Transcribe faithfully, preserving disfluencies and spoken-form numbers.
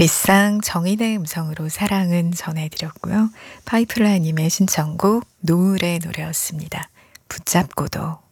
리쌍 정인의 음성으로 사랑은 전해드렸고요. 파이프라인님의 신청곡 노을의 노래였습니다. 붙잡고도.